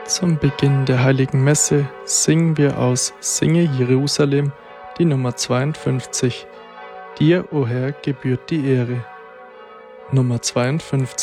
Zum Beginn der Heiligen Messe singen wir aus Singe Jerusalem die Nummer 52. Dir, o Herr, gebührt die Ehre. Nummer 52.